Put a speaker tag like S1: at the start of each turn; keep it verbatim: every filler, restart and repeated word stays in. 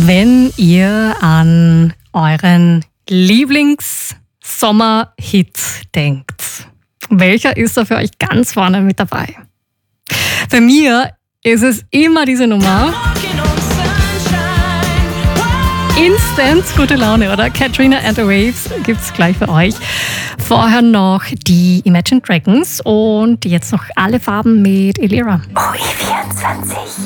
S1: Wenn ihr an euren Lieblings-Sommer-Hit denkt, welcher ist da für euch ganz vorne mit dabei? Bei mir ist es immer diese Nummer. Instant gute Laune, oder? Katrina and the Waves gibt's gleich für euch. Vorher noch die Imagine Dragons und jetzt noch Alle Farben mit Elira.
S2: O E vierundzwanzig.